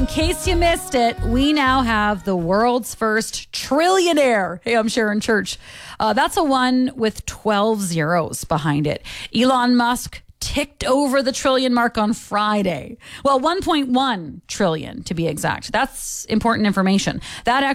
In case you missed it, we now have the world's first trillionaire. Hey, I'm Sharon Church. That's a one with 12 zeros behind it. Elon Musk ticked over the trillion mark on Friday. Well, 1.1 trillion to be exact. That's important information. That